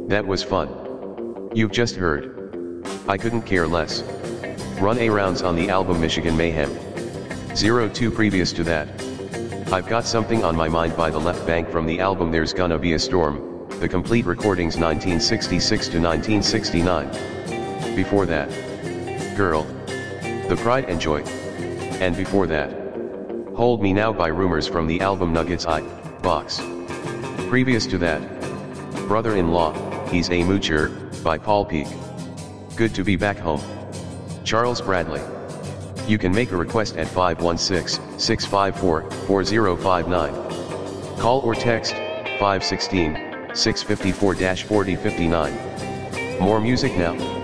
That was fun. You've just heard. I couldn't care less. Run A rounds on the album Michigan Mayhem. 02 previous to that. I've got something on my mind by the Left Bank from the album There's Gonna Be a Storm, the complete recordings 1966 to 1969. Before that, Girl, The Pride and Joy. And before that, Hold Me Now by Rumors from the album Nuggets I, Box. Previous to that, Brother-in-Law, He's a Moocher, by Paul Peak. Good to be back home. Charles Bradley. You can make a request at 516-654-4059. Call or text 516-654-4059. More music now.